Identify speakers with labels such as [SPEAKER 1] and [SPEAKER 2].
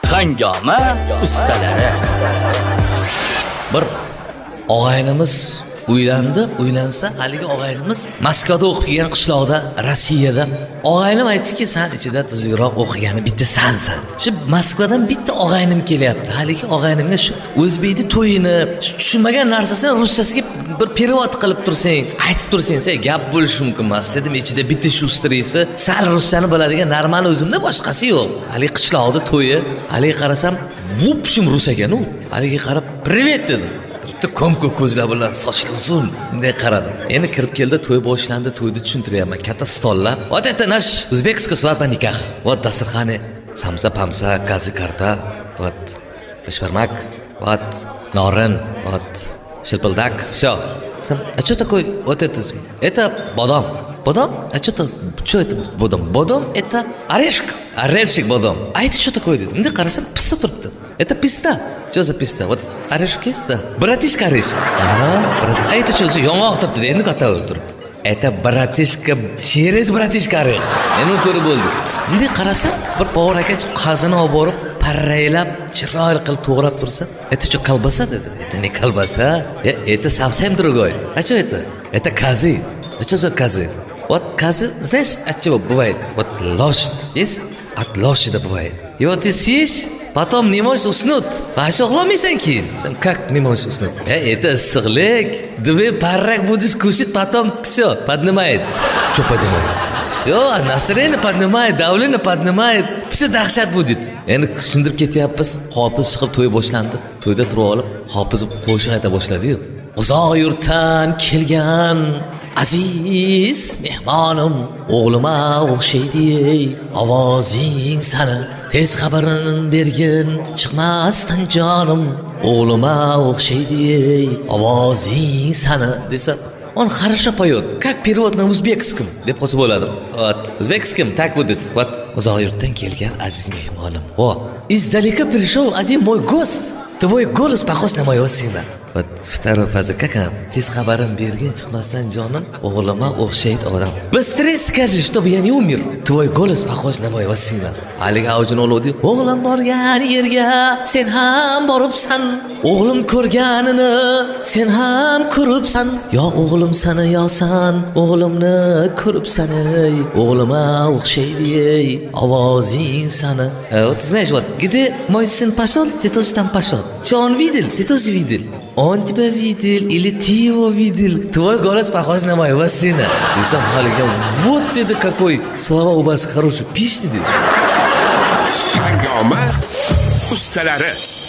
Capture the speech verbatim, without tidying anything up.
[SPEAKER 1] Hangama ustalari. Bir og'aynimiz uylandi, uylansa, haligi og'aynimiz Moskvada o'qigan qishloqda, Rossiyada. Og'aynim aytdiki, sen ichida tuzukroq o'qigani bitta sensan. Shu Moskvadan bitta og'aynim kelyapti. Haligi og'aynimga shu o'zbekning to'yini, tushunmagan narsasini ruschasiga bir perevod qilib tursang, aytib tursang, sen gap bo'lishi mumkin emas. Dedim, ichida bitta shu stresi, sal ruschani biladigan normal o'zimda boshqasi yo'q. Haligi qishloqda to'yi, haligi qarasam, vup shum rus ekan u. Haligi qarab, "Привет" dedim. Ko'm-ko'k ko'zlar bilan sochli uzun bunday qaradim. Endi kirib keldi, to'y boshlandi, to'yni tushuntiryapman. Katta stollar. Вот это наш узбекский свадьба никах. Вот dasturxoni, samsa, pamsa, gazi karta, вот beshbarmak, вот norin, вот shilpildak, всё. А что такое вот это? Это бадам. Бадам? А что-то, что это бадам? Бадам это орешек. Орешек бадам. А это что такое? Мне кажется, писта turibdi. Это писта. Что за писта? Вот орешек есть, да? Братишка орешек. Ага, брат. А это что за yong'oq turibdi? Endi katta turibdi. Это братишка, через братишка орех. Endi ko'rib bo'ldik. Endi qarasa, bir povur aka qazini olib borib, parraylab, chiroyli qilib to'g'rab tursa, "Это что, колбаса?" dedi. "Это не колбаса. Это совсем другой. А что это? Это козы. А что за козы? Вот козы, знаешь, от чего бывает? Вот лошадь есть, от лошади бывает. И вот ты съешь, потом не можешь уснуть. А что, хлопайся keyin? Sen как не можешь уснуть? Это issiqlik. Две паррак будешь кушать, потом все, поднимает. Что поднимает? Все, настроение поднимает, давление поднимает. Все dahshat будет. Endi tushuntirib ketyapmiz. Hofiz chiqib to'y boshlandi. To'yda turib olib, hofiz qo'shiq ayta boshladi-yu. Uzoq yurtdan kelgan aziz mehmonim, o'g'lima o'xshaydi ey ovozing sani, tez xabarin bergin chiqmasdan jonim, o'g'lima o'xshaydi ey ovozing sani desa, он хорошо поет. Как перевод на узбекском? deb qo'ysa bo'ladi. Вот, узбекским так будет. Вот, uzoq yurtdan kelgan aziz mehmonim. О, издалека пришел один мой гость. Твой голос похож на моего сына. Вот второй фраза. Как она? Тез xabarim bergin chiqmasdan jonim, o'g'lima o'xshaydi odam. Быстрее скажи, чтобы я не умер. Твой голос похож на моего сына. Haligi avjin o'ldi. O'g'lim borgan yerga sen ham boribsan. O'g'lim ko'rganini sen ham ko'ribsan. Yo o'g'lim sani yosan, o'g'limni ko'ribsan ey. O'g'lima o'xshaydi ey, ovozing sani. Вот знаешь, вот где мой сын пошел, ты тоже там пошел. Что он видел, ты тоже видел. Он тебя видел или ты его видел. Твой голос похож на моего сына. И сам халига, вот это какой слова у вас хорошие. Песни.
[SPEAKER 2] Hangama ustalari.